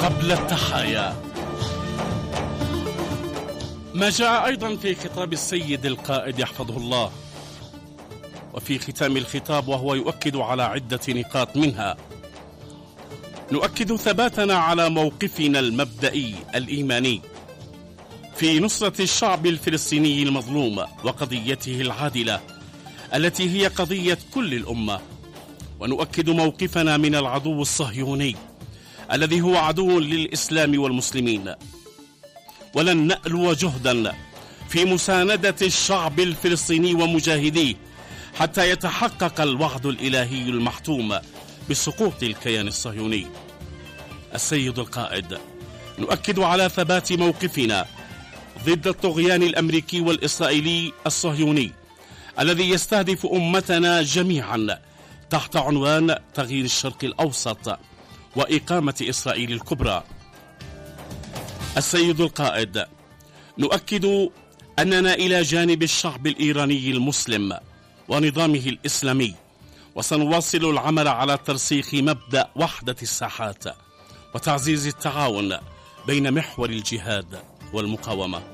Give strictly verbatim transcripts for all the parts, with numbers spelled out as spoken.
قبل التحايا. ما جاء أيضا في خطاب السيد القائد يحفظه الله، وفي ختام الخطاب وهو يؤكد على عدة نقاط، منها: نؤكد ثباتنا على موقفنا المبدئي الإيماني في نصرة الشعب الفلسطيني المظلوم وقضيته العادلة التي هي قضية كل الأمة، ونؤكد موقفنا من العدو الصهيوني الذي هو عدو للإسلام والمسلمين، ولن نألو جهدا في مساندة الشعب الفلسطيني ومجاهديه حتى يتحقق الوعد الإلهي المحتوم بسقوط الكيان الصهيوني. السيد القائد: نؤكد على ثبات موقفنا ضد الطغيان الأمريكي والإسرائيلي الصهيوني الذي يستهدف أمتنا جميعا تحت عنوان تغيير الشرق الأوسط وإقامة إسرائيل الكبرى. السيد القائد: نؤكد أننا إلى جانب الشعب الإيراني المسلم ونظامه الإسلامي، وسنواصل العمل على ترسيخ مبدأ وحدة الساحات وتعزيز التعاون بين محور الجهاد والمقاومة.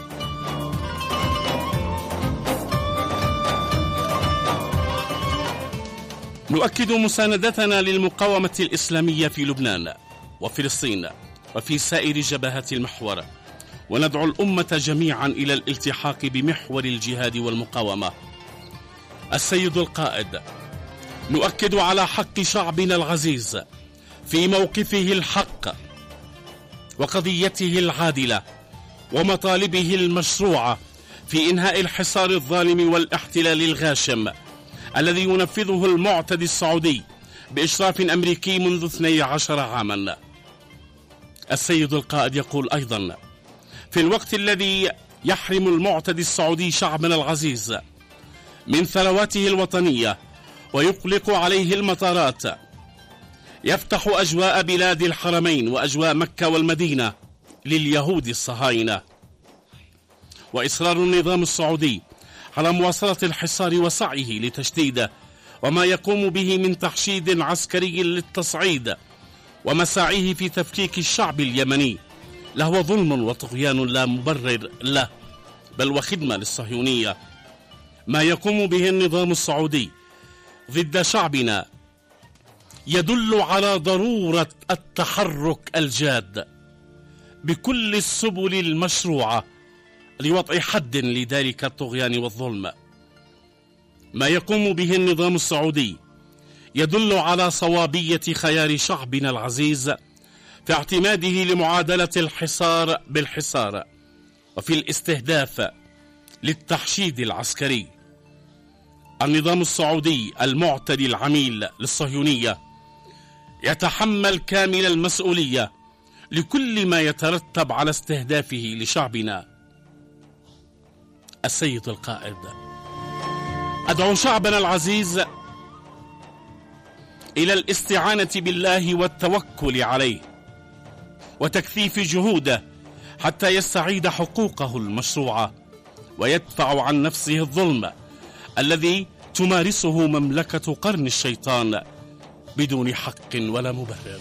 نؤكد مساندتنا للمقاومة الإسلامية في لبنان وفلسطين وفي سائر جبهات المحور، وندعو الأمة جميعا إلى الالتحاق بمحور الجهاد والمقاومة. السيد القائد: نؤكد على حق شعبنا العزيز في موقفه الحق وقضيته العادلة ومطالبه المشروعة في إنهاء الحصار الظالم والاحتلال الغاشم الذي ينفذه المعتدي السعودي بإشراف أمريكي منذ اثني عشر عاما. السيد القائد يقول أيضا: في الوقت الذي يحرم المعتدي السعودي شعبنا العزيز من ثرواته الوطنية ويغلق عليه المطارات، يفتح أجواء بلاد الحرمين وأجواء مكة والمدينة لليهود الصهاينة. وإصرار النظام السعودي على مواصلة الحصار وسعيه لتشديده وما يقوم به من تحشيد عسكري للتصعيد ومساعيه في تفكيك الشعب اليمني لهو ظلم وطغيان لا مبرر له، بل وخدمة للصهيونية. ما يقوم به النظام السعودي ضد شعبنا يدل على ضرورة التحرك الجاد بكل السبل المشروعة لوضع حد لذلك الطغيان والظلم. ما يقوم به النظام السعودي يدل على صوابية خيار شعبنا العزيز في اعتماده لمعادلة الحصار بالحصار وفي الاستهداف للتحشيد العسكري. النظام السعودي المعتدي العميل للصهيونية يتحمل كامل المسؤولية لكل ما يترتب على استهدافه لشعبنا. السيد القائد: أدعو شعبنا العزيز إلى الاستعانة بالله والتوكل عليه وتكثيف جهوده حتى يستعيد حقوقه المشروعة ويدفع عن نفسه الظلم الذي تمارسه مملكة قرن الشيطان بدون حق ولا مبرر.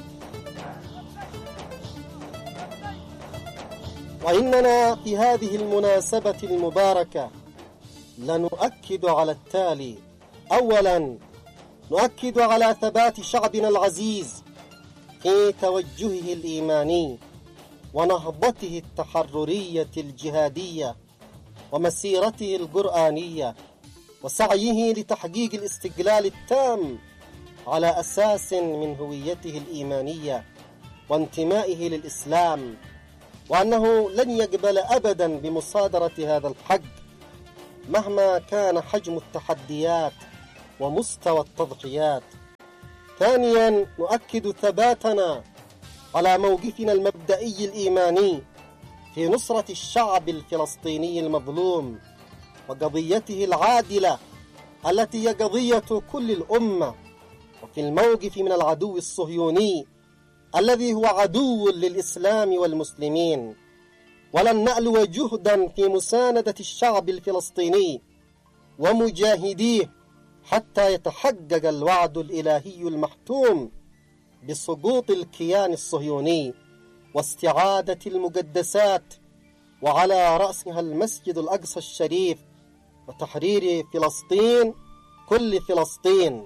وإننا في هذه المناسبة المباركة لنؤكد على التالي: أولا، نؤكد على ثبات شعبنا العزيز في توجهه الإيماني ونهضته التحررية الجهادية ومسيرته القرآنية وسعيه لتحقيق الاستقلال التام على أساس من هويته الإيمانية وانتمائه للإسلام، وأنه لن يقبل أبدا بمصادرة هذا الحق مهما كان حجم التحديات ومستوى التضحيات. ثانيا، نؤكد ثباتنا على موقفنا المبدئي الإيماني في نصرة الشعب الفلسطيني المظلوم وقضيته العادلة التي هي قضية كل الأمة، وفي الموقف من العدو الصهيوني الذي هو عدو للإسلام والمسلمين. ولن نألو جهدا في مساندة الشعب الفلسطيني ومجاهديه حتى يتحقق الوعد الإلهي المحتوم بسقوط الكيان الصهيوني واستعادة المقدسات، وعلى رأسها المسجد الأقصى الشريف، وتحرير فلسطين كل فلسطين.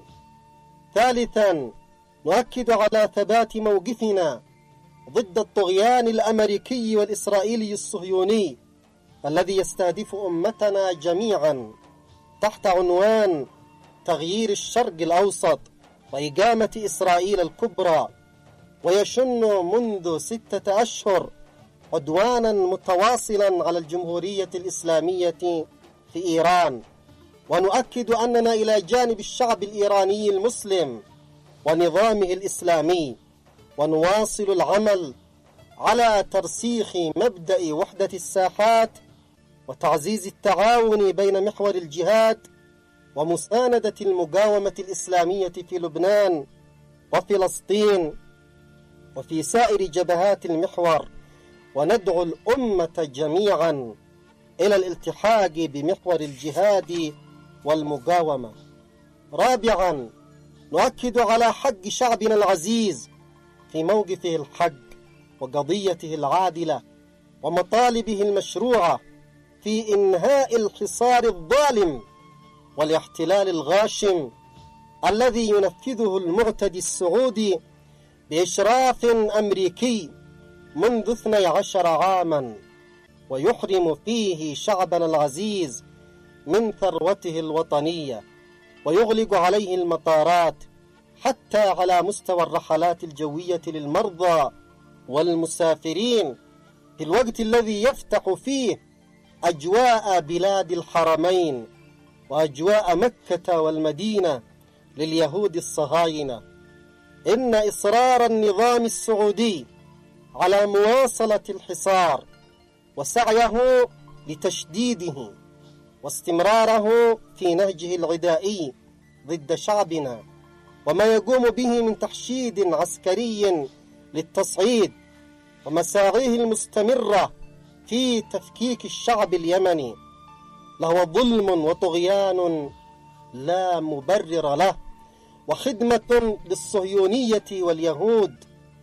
ثالثا، نؤكد على ثبات موقفنا ضد الطغيان الأمريكي والإسرائيلي الصهيوني الذي يستهدف أمتنا جميعا تحت عنوان تغيير الشرق الأوسط وإقامة إسرائيل الكبرى، ويشن منذ ستة أشهر عدوانا متواصلا على الجمهورية الإسلامية في إيران. ونؤكد أننا إلى جانب الشعب الإيراني المسلم ونظامه الإسلامي، ونواصل العمل على ترسيخ مبدأ وحدة الساحات وتعزيز التعاون بين محور الجهاد ومساندة المقاومة الإسلامية في لبنان وفلسطين وفي سائر جبهات المحور، وندعو الأمة جميعا إلى الالتحاق بمحور الجهاد والمقاومة. رابعا، نؤكد على حق شعبنا العزيز في موقفه الحق وقضيته العادلة ومطالبه المشروعة في إنهاء الحصار الظالم والاحتلال الغاشم الذي ينفذه المعتدي السعودي بإشراف أمريكي منذ اثني عشر عاما، ويحرم فيه شعبنا العزيز من ثروته الوطنية، ويغلق عليه المطارات حتى على مستوى الرحلات الجوية للمرضى والمسافرين، في الوقت الذي يفتح فيه أجواء بلاد الحرمين وأجواء مكة والمدينة لليهود الصهاينة. إن إصرار النظام السعودي على مواصلة الحصار وسعيه لتشديده واستمراره في نهجه العدائي ضد شعبنا وما يقوم به من تحشيد عسكري للتصعيد ومساعيه المستمرة في تفكيك الشعب اليمني لهو ظلم وطغيان لا مبرر له، وخدمة للصهيونية واليهود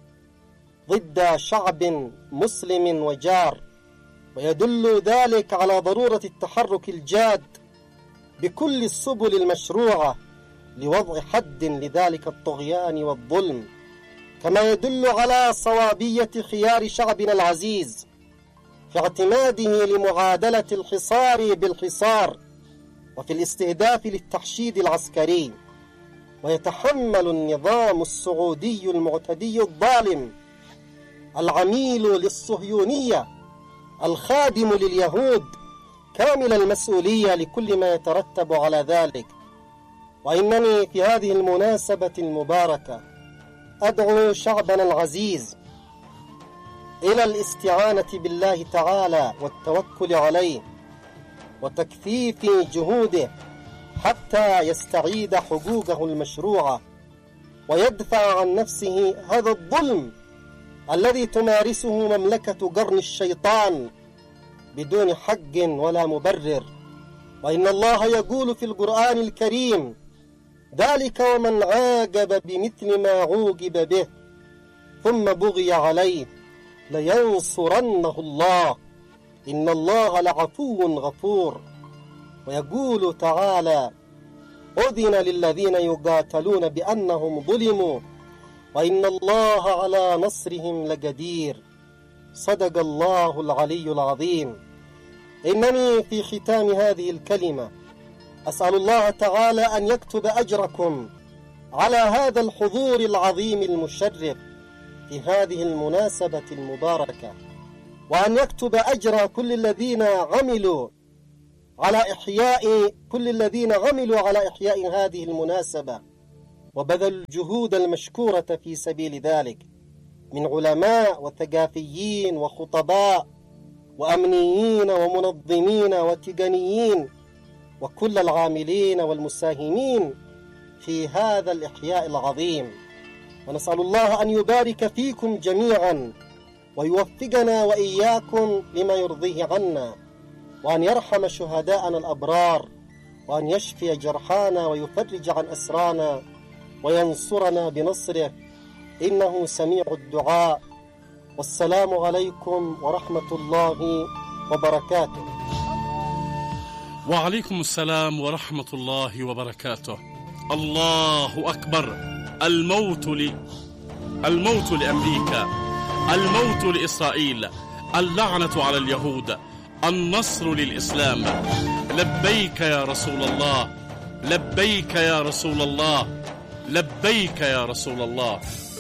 ضد شعب مسلم وجار. ويدل ذلك على ضرورة التحرك الجاد بكل السبل المشروعة لوضع حد لذلك الطغيان والظلم، كما يدل على صوابية خيار شعبنا العزيز في اعتماده لمعادلة الحصار بالحصار وفي الاستهداف للتحشيد العسكري. ويتحمل النظام السعودي المعتدي الظالم العميل للصهيونية الخادم لليهود كامل المسؤولية لكل ما يترتب على ذلك. وإنني في هذه المناسبة المباركة أدعو شعبنا العزيز إلى الاستعانة بالله تعالى والتوكل عليه وتكثيف جهوده حتى يستعيد حقوقه المشروعة ويدفع عن نفسه هذا الظلم الذي تمارسه مملكة قرن الشيطان بدون حق ولا مبرر. وإن الله يقول في القرآن الكريم: ذلك ومن عاقب بمثل ما عوقب به ثم بغي عليه لينصرنه الله إن الله لعفو غفور. ويقول تعالى: أذن للذين يقاتلون بأنهم ظلموا وإن الله على نصرهم لقدير. صدق الله العلي العظيم. إنني في ختام هذه الكلمة أسأل الله تعالى أن يكتب أجركم على هذا الحضور العظيم المشرف في هذه المناسبة المباركة، وأن يكتب أجر كل الذين عملوا على إحياء كل الذين عملوا على إحياء هذه المناسبة وبذلوا الجهود المشكورة في سبيل ذلك من علماء وثقافيين وخطباء وأمنيين ومنظمين وتقنيين وكل العاملين والمساهمين في هذا الإحياء العظيم. ونسأل الله أن يبارك فيكم جميعا ويوفقنا وإياكم لما يرضيه عنا، وأن يرحم شهداءنا الأبرار، وأن يشفي جرحانا ويفرج عن أسرانا وينصرنا بنصره. إنه سميع الدعاء. والسلام عليكم ورحمة الله وبركاته. وعليكم السلام ورحمة الله وبركاته. الله أكبر. الموت ل... الموت لأمريكا، الموت لإسرائيل، اللعنة على اليهود، النصر للإسلام. لبيك يا رسول الله، لبيك يا رسول الله، لبيك يا رسول الله.